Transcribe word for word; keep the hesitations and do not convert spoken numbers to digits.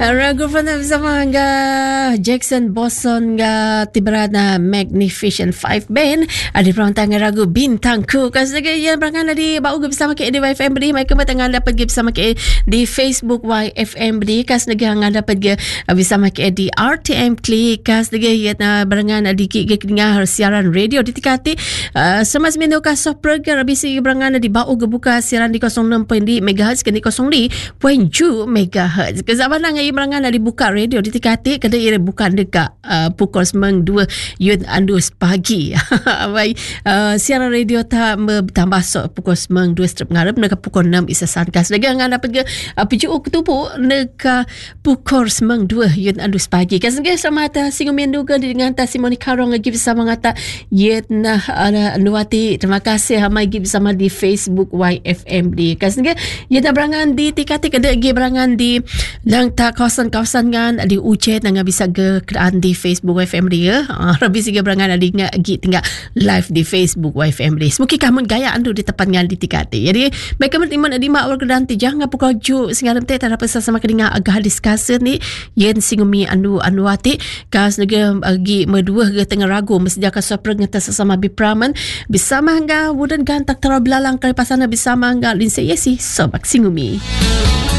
Ragu pernah bersama nga Jackson Bosson nga tiberana Magnificent Five Band ada perantangan ragu Bintangku kas lagi yang berangan di bau bersama ke di Y F M beri mereka tengah dapat ge bersama ke di Facebook Y F M beri kas lagi hang dapat ge bersama ke di R T M Klik kas lagi ya berangan di ge dengar siaran radio di tikati uh, semas menu kas program bisi berangan di bau ge buka siaran di kosong enam titik lima megahertz ke di kosong lima titik tujuh megahertz kezaban ngai berangan di buka radio di tikati kada ia bukan dekat uh, pukul sembilan dua yun andus pagi baik uh, siaran radio tak bertambah sok pukul sembilan dua strip ngarep dekat pukul enam isa sankas lagi ngan dapat ke uh, P J U ketupu dekat pukul sembilan dua yun andus pagi kas ngai sama ta singu mendu ke dengan ta Simoni Karong lagi bersama ngata yet nah ada nuati terima kasih hamai gi bersama di Facebook Y F M D kas ngai ia dah berangan di tikati kada gi berangan di lang tak kawasan-kawasan ngan di Ucet nang bisa ke keraan di Facebook Y F M D ya. Ah rabi siga berangan di ngagi tinggal live di Facebook Y F M D. Semoga kamu gaya andu di tepat ngan di tikati. Jadi baik kamu timun di mak warga danti jangan pukul ju singalam te tarap sama kedinga agak discussion ni yen singumi andu anduati kas nega agi medua ge tengah ragu mesti jaka sopreng ngata sesama bipraman bersama hangga wudan gantak tara belalang kali pasana bersama hangga linsay yesi sobak singumi.